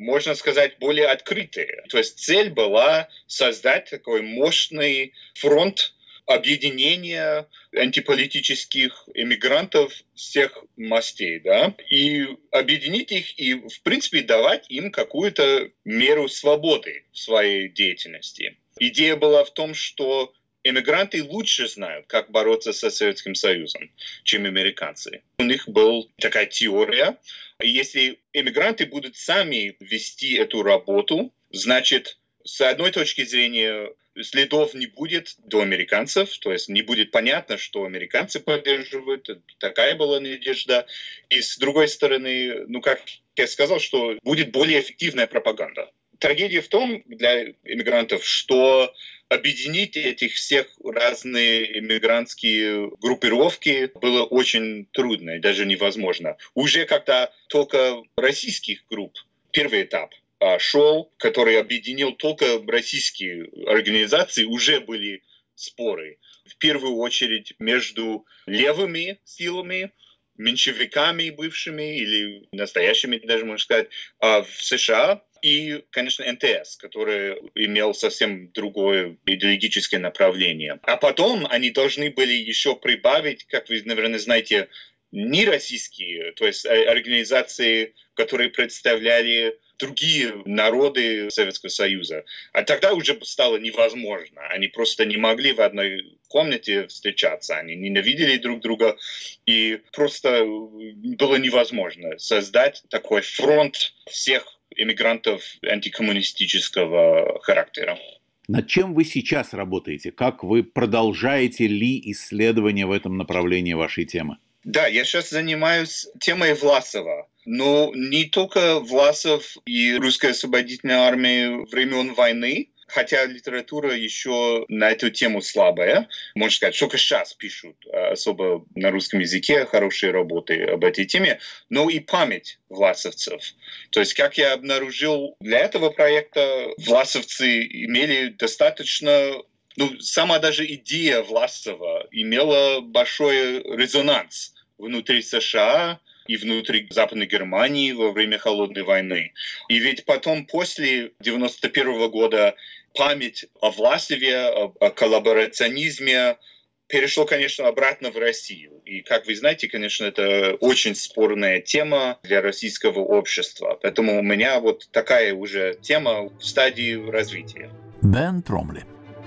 можно сказать, более открытые. То есть цель была создать такой мощный фронт объединения антиполитических иммигрантов всех мастей, да, и объединить их и, в принципе, давать им какую-то меру свободы в своей деятельности. Идея была в том, что эмигранты лучше знают, как бороться со Советским Союзом, чем американцы. У них была такая теория. Если эмигранты будут сами вести эту работу, значит, с одной точки зрения, следов не будет до американцев, то есть не будет понятно, что американцы поддерживают. Такая была надежда. И с другой стороны, как я сказал, что будет более эффективная пропаганда. Трагедия в том для иммигрантов, что объединить этих всех разные иммигрантские группировки было очень трудно и даже невозможно. Уже когда только российских групп, первый этап шел, который объединил только российские организации, уже были споры. В первую очередь между левыми силами, меньшевиками бывшими или настоящими, даже можно сказать, в США. И, конечно, НТС, который имел совсем другое идеологическое направление. А потом они должны были еще прибавить, как вы, наверное, знаете, нероссийские, то есть организации, которые представляли другие народы Советского Союза. А тогда уже стало невозможно. Они просто не могли в одной комнате встречаться. Они ненавидели друг друга. И просто было невозможно создать такой фронт всех иммигрантов антикоммунистического характера. Над чем вы сейчас работаете? Как вы продолжаете ли исследования в этом направлении вашей темы? Да, я сейчас занимаюсь темой Власова. Но не только Власов и Русская освободительная армия времен войны, хотя литература еще на эту тему слабая. Можно сказать, только сейчас пишут особо на русском языке хорошие работы об этой теме, но и память власовцев. То есть, как я обнаружил, для этого проекта власовцы имели достаточно... сама даже идея Власова имела большой резонанс внутри США и внутри Западной Германии во время Холодной войны. И ведь потом, после 1991 года, память о Власове, о коллаборационизме перешла, конечно, обратно в Россию. И, как вы знаете, конечно, это очень спорная тема для российского общества. Поэтому у меня вот такая уже тема в стадии развития. Бен Тромли.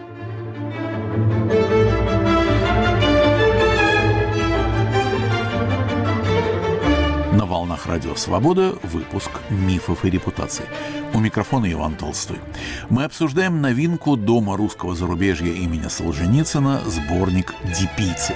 На волнах Радио Свобода выпуск «Мифов и репутаций». У микрофона Иван Толстой. Мы обсуждаем новинку Дома русского зарубежья имени Солженицына, сборник «Дипийцы».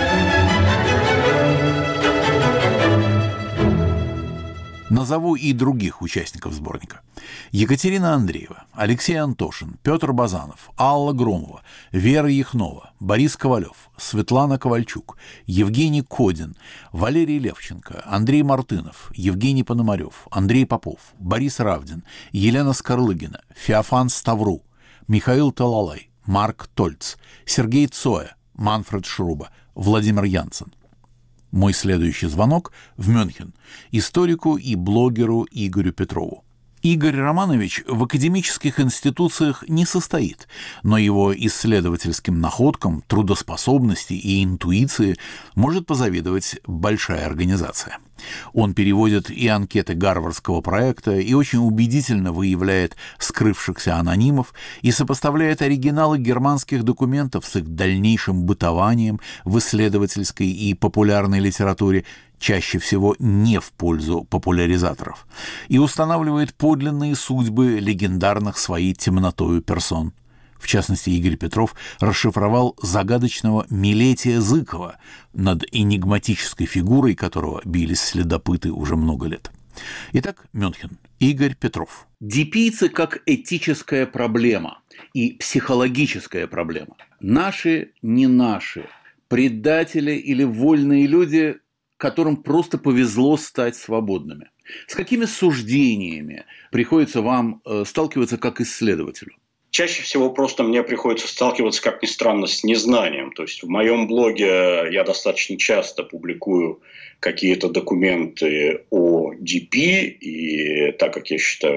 Назову и других участников сборника. Екатерина Андреева, Алексей Антошин, Петр Базанов, Алла Громова, Вера Яхнова, Борис Ковалев, Светлана Ковальчук, Евгений Кодин, Валерий Левченко, Андрей Мартынов, Евгений Пономарев, Андрей Попов, Борис Равдин, Елена Скорлыгина, Феофан Ставру, Михаил Талалай, Марк Тольц, Сергей Цоя, Манфред Шруба, Владимир Янсен. Мой следующий звонок в Мюнхен историку и блогеру Игорю Петрову. Игорь Романович в академических институциях не состоит, но его исследовательским находкам, трудоспособности и интуиции может позавидовать большая организация. Он переводит и анкеты гарвардского проекта, и очень убедительно выявляет скрывшихся анонимов, и сопоставляет оригиналы германских документов с их дальнейшим бытованием в исследовательской и популярной литературе, чаще всего не в пользу популяризаторов, и устанавливает подлинные судьбы легендарных своей темнотою персон. В частности, Игорь Петров расшифровал загадочного Милетия Зыкова, над энигматической фигурой которого бились следопыты уже много лет. Итак, Мюнхен. Игорь Петров. Дипийцы как этическая проблема и психологическая проблема. Наши, не наши, предатели или вольные люди, которым просто повезло стать свободными. С какими суждениями приходится вам сталкиваться как исследователю? Чаще всего просто мне приходится сталкиваться, как ни странно, с незнанием. То есть в моем блоге я достаточно часто публикую какие-то документы о DP, и так как я считаю